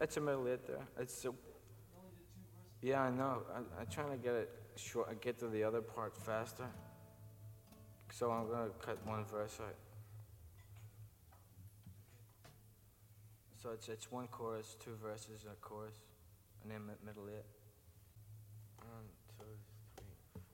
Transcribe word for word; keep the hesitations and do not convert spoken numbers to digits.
It's a middle eight there. It's a, yeah, I know. I, I'm trying to get it short. Get to the other part faster. So I'm gonna cut one verse out. So it's it's one chorus, two verses, and a chorus, and then mid- middle eight. Um,